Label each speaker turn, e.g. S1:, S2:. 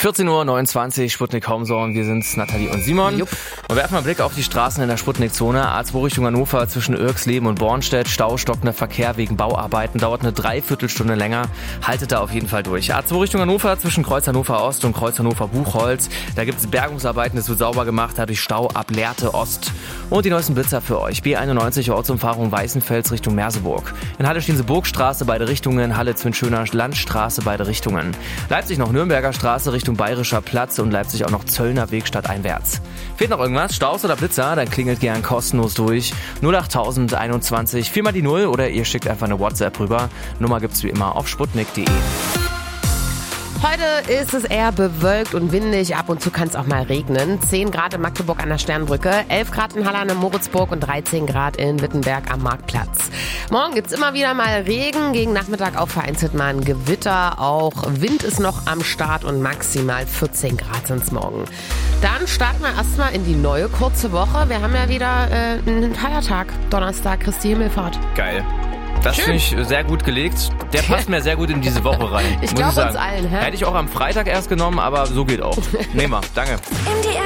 S1: 14:29 Uhr, Sputnik Homezone. Wir sind's, Nathalie und Simon.
S2: Jupp.
S1: Und werfen mal einen Blick auf die Straßen in der Sputnik-Zone. A2 Richtung Hannover zwischen Irxleben und Bornstedt. Stau, stockender Verkehr wegen Bauarbeiten. Dauert eine Dreiviertelstunde länger. Haltet da auf jeden Fall durch. A2 Richtung Hannover zwischen Kreuz Hannover Ost und Kreuz Hannover Buchholz. Da gibt's Bergungsarbeiten, es wird sauber gemacht. Dadurch Stau ab Lehrte Ost. Und die neuesten Blitzer für euch. B91 Ortsumfahrung Weißenfels Richtung Merseburg. In Halle stehen sie Burgstraße, beide Richtungen. Halle Zwinschöner Landstraße, beide Richtungen. Leipzig noch Nürnberger Straße Richtung Bayerischer Platz und Leipzig auch noch Zöllner Weg stadteinwärts. Fehlt noch irgendwas? Staus oder Blitzer? Dann klingelt gern kostenlos durch. 08021 4 mal die 0 oder ihr schickt einfach eine WhatsApp rüber. Nummer gibt's wie immer auf sputnik.de.
S2: Heute ist es eher bewölkt und windig. Ab und zu kann es auch mal regnen. 10 Grad in Magdeburg an der Sternbrücke, 11 Grad in Halle an der Moritzburg und 13 Grad in Wittenberg am Marktplatz. Morgen gibt's immer wieder mal Regen. Gegen Nachmittag auch vereinzelt mal ein Gewitter. Auch Wind ist noch am Start und maximal 14 Grad sind's morgen. Dann starten wir erstmal in die neue kurze Woche. Wir haben ja wieder einen Feiertag. Donnerstag, Christi Himmelfahrt.
S1: Geil. Das finde ich sehr gut gelegt. Der passt mir sehr gut in diese Woche rein.
S2: Ich glaube uns allen. Hä?
S1: Hätte ich auch am Freitag erst genommen, aber so geht auch. Nehmen wir. Danke.